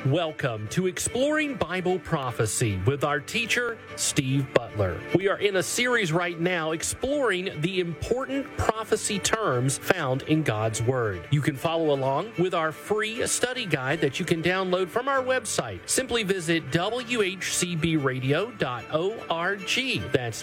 Welcome to Exploring Bible Prophecy with our teacher, Steve Butler. We are in a series right now exploring the important prophecy terms found in God's Word. You can follow along with our free study guide that you can download from our website. Simply visit whcbradio.org. That's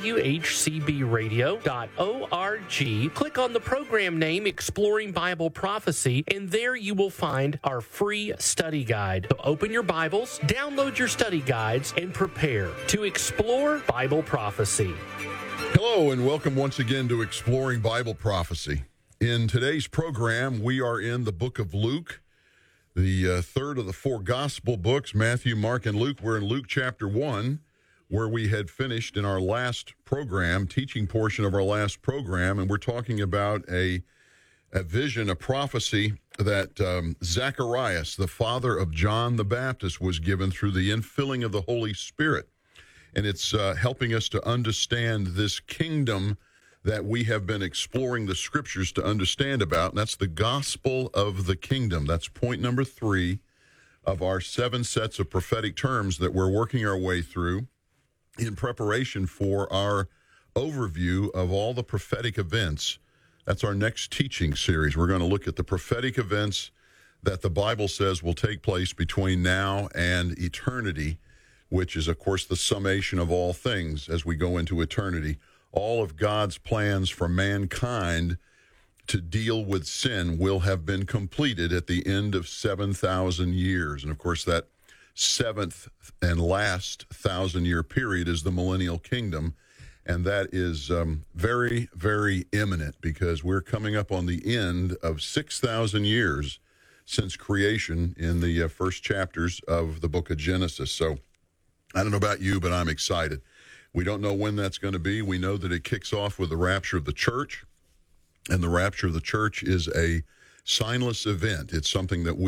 whcbradio.org. Click on the program name Exploring Bible Prophecy, and there you will find our free study guide. So open your Bibles, download your study guides, and prepare to explore Bible prophecy. Hello, and welcome once again to Exploring Bible Prophecy. In today's program, we are in the book of Luke, the third of the four gospel books, Matthew, Mark, and Luke. We're in Luke chapter 1, where we had finished in our last program, teaching portion of our last program, and we're talking about a vision, a prophecy that Zacharias, the father of John the Baptist, was given through the infilling of the Holy Spirit. And it's helping us to understand this kingdom that we have been exploring the scriptures to understand about, and that's the gospel of the kingdom. That's point number 3 of our 7 sets of prophetic terms that we're working our way through in preparation for our overview of all the prophetic events. That's our next teaching series. We're going to look at the prophetic events that the Bible says will take place between now and eternity, which is, of course, the summation of all things as we go into eternity. All of God's plans for mankind to deal with sin will have been completed at the end of 7,000 years. And, of course, that 7th and last 1,000-year period is the millennial kingdom. And that is very, very imminent because we're coming up on the end of 6,000 years since creation in the first chapters of the book of Genesis. So I don't know about you, but I'm excited. We don't know when that's going to be. We know that it kicks off with the rapture of the church, and the rapture of the church is a signless event. It's something that we